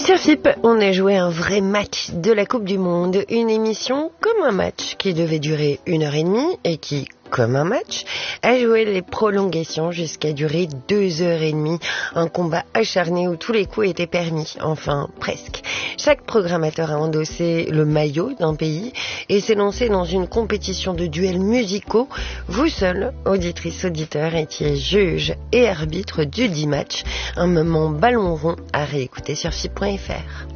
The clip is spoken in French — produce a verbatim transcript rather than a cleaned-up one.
Sur F I P, on a joué un vrai match de la Coupe du Monde, une émission comme un match qui devait durer une heure et demie et qui, comme un match, a joué les prolongations jusqu'à durer deux heures et demie. Un combat acharné où tous les coups étaient permis, enfin presque. Chaque programmateur a endossé le maillot d'un pays et s'est lancé dans une compétition de duels musicaux. Vous seuls, auditrices, auditeurs, étiez juges et arbitres du dit match. Un moment ballon rond à réécouter sur F I P point F R.